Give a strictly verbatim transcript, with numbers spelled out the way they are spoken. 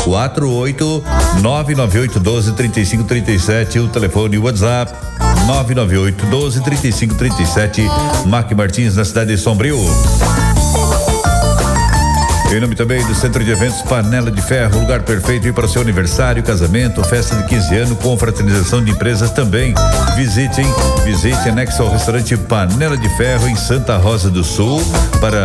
quatro oito nove nove oito um dois três cinco três sete, o telefone e o WhatsApp nove nove oito um dois três cinco três sete. Mac Martins, na cidade de Sombrio. Em nome também do Centro de Eventos Panela de Ferro, lugar perfeito para o seu aniversário, casamento, festa de quinze anos, com fraternização de empresas também. Visite, hein? Visite anexo ao restaurante Panela de Ferro em Santa Rosa do Sul para